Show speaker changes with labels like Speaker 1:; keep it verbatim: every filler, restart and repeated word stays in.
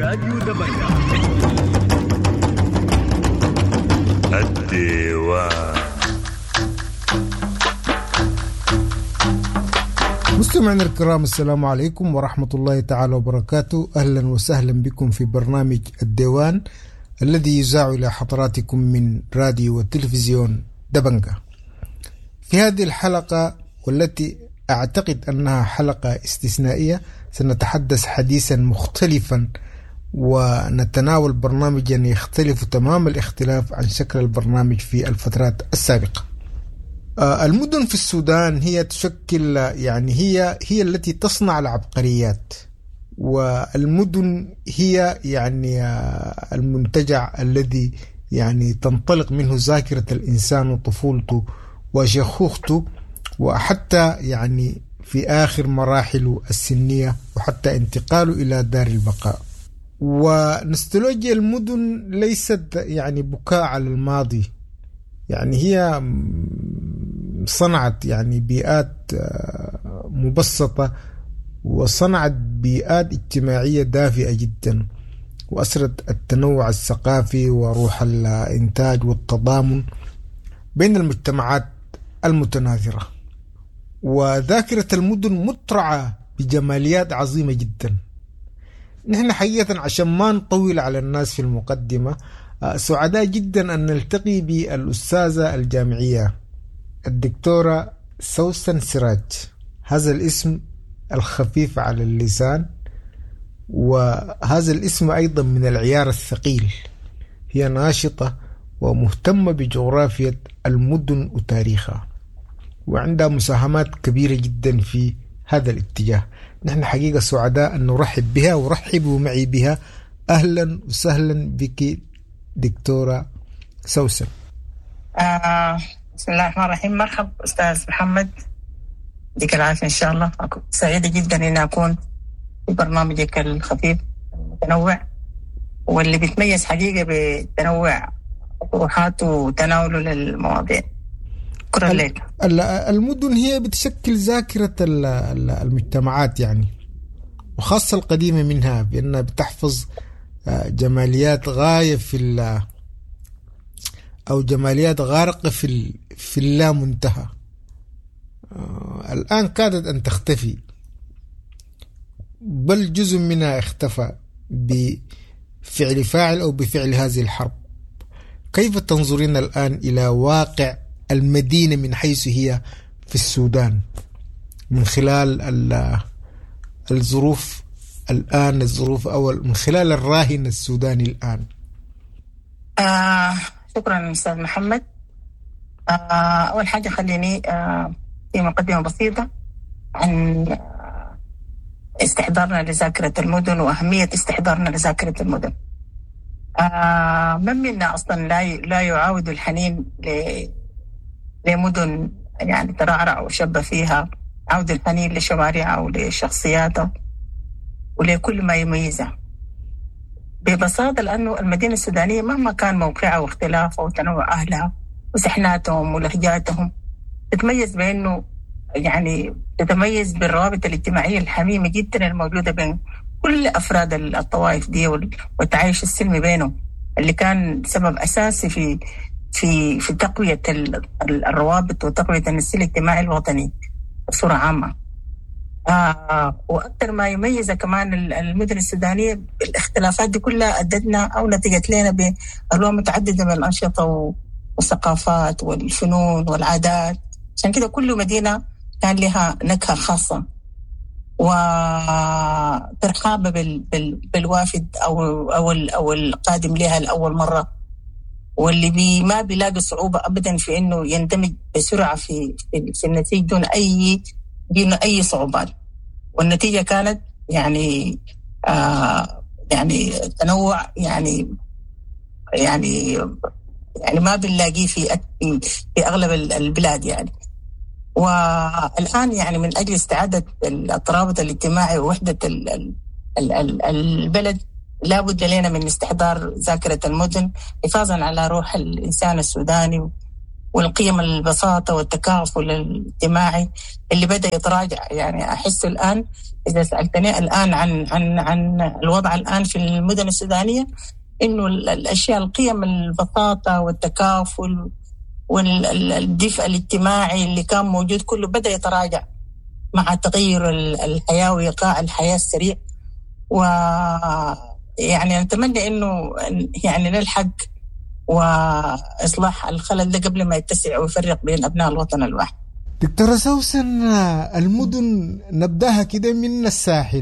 Speaker 1: راديو دبنجة. الديوان.
Speaker 2: مستمعينا الكرام، السلام عليكم ورحمة الله تعالى وبركاته. أهلا وسهلا بكم في برنامج الديوان الذي يذاع إلى حضراتكم من راديو وتلفزيون دبنجة. في هذه الحلقة والتي أعتقد أنها حلقة استثنائية سنتحدث حديثا مختلفا ونتناول برنامجا يختلف تمام الاختلاف عن شكل البرنامج في الفترات السابقة. المدن في السودان هي تشكل يعني هي هي التي تصنع العبقريات، والمدن هي يعني المنتجع الذي يعني تنطلق منه ذاكرة الإنسان وطفولته وشيخوخته، وحتى يعني في آخر مراحله السنية وحتى انتقاله إلى دار البقاء. ونستولوجيا المدن ليست يعني بكاء على الماضي، يعني هي صنعت يعني بيئات مبسطة وصنعت بيئات اجتماعية دافئة جدا، وأسرت التنوع الثقافي وروح الإنتاج والتضامن بين المجتمعات المتناثرة. وذاكرة المدن مترعة بجماليات عظيمة جدا. نحن حقيقة عشان ما نطول على الناس في المقدمة، سعداء جدا أن نلتقي بالأستاذة الجامعية الدكتورة سوسن سراج. هذا الاسم الخفيف على اللسان، وهذا الاسم أيضا من العيار الثقيل. هي ناشطة ومهتمة بجغرافية المدن وتاريخها، وعندها مساهمات كبيرة جدا في هذا الاتجاه. نحن حقيقة سعداء أن نرحب بها، ورحبوا معي بها. أهلا وسهلا بك دكتورة سوسن.
Speaker 3: آه بسم الله الرحمن الرحيم. مرحب أستاذ محمد، ديك العافية إن شاء الله. أكون سعيدة جدا أن أكون في برنامجك الخفيف المتنوع واللي بيتميز حقيقة بتنوع طروحاته وتناوله للمواضيع. شكرا لك.
Speaker 2: المدن هي بتشكل ذاكرة المجتمعات يعني، وخاصة القديمة منها، بأنها بتحفظ جماليات غاية في أو جماليات غارقة في في اللا منتهى. الآن كادت أن تختفي، بل جزء منها اختفى بفعل فاعل أو بفعل هذه الحرب. كيف تنظرين الآن إلى واقع المدينة من حيث هي في السودان من خلال الظروف الآن، الظروف أو من خلال الراهن السوداني الآن؟
Speaker 3: آه شكرا أستاذ محمد. آه أول حاجة خليني آه في مقدمة بسيطة عن استحضارنا لذاكرة المدن وأهمية استحضارنا لذاكرة المدن. آه من منا أصلا لا لا يعاود الحنين ل لمدن يعني ترعرع وشب فيها، عود الحنين لشوارعها ولشخصياتها ولكل ما يميزها ببساطة. لأنه المدينة السودانية مهما كان موقعها واختلافها وتنوع أهلها وسحناتهم ولهجاتهم، تتميز بأنه يعني تتميز بالروابط الاجتماعية الحميمة جدا الموجودة بين كل أفراد الطوائف دي والتعايش السلمي بينهم، اللي كان سبب أساسي في في في تقوية الروابط وتقوية النسيج الاجتماعي الوطني بصورة عامة. آه وأكثر ما يميز كمان المدن السودانية الاختلافات دي كلها أدتنا أو نتجت لنا بأنواع متعددة من الأنشطة والثقافات والفنون والعادات. عشان كده كل مدينة كان لها نكهة خاصة وترحاب بال بال بالوافد أو أو أو القادم لها لأول مرة، واللي بي ما بيلاقي صعوبة أبدا في إنه يندمج بسرعة في في, في النتيجة دون أي دون أي صعوبات. والنتيجة كانت يعني آه يعني تنوع يعني يعني يعني ما بنلاقيه في في أغلب البلاد يعني. والآن يعني من أجل استعادة الترابط الاجتماعي ووحدة البلد لا بد لنا من استحضار ذاكرة المدن حفاظا على روح الإنسان السوداني والقيم البساطة والتكافل الاجتماعي اللي بدأ يتراجع. يعني أحس الآن إذا سألتني الآن عن عن عن الوضع الآن في المدن السودانية، إنه الأشياء القيم البساطة والتكافل والدفء الاجتماعي اللي كان موجود كله بدأ يتراجع مع تغير الحياة وإيقاع الحياة السريع. ويعني نتمنى إنه يعني نلحق وإصلاح الخلل ده قبل ما يتسع ويفرق بين أبناء الوطن الواحد.
Speaker 2: دكتورة سوسن، المدن نبدأها كده من الساحل